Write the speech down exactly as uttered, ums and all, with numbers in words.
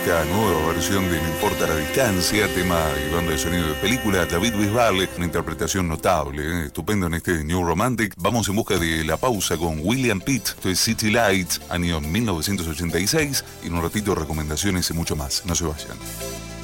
esta nueva versión de No importa la distancia, tema y banda de sonido de película. David Bisbal, una interpretación notable, ¿eh? estupendo en este New Romantic. Vamos en busca de la pausa con William Pitt. Esto es City Lights, año mil novecientos ochenta y seis. Y en un ratito recomendaciones y mucho más. No se vayan.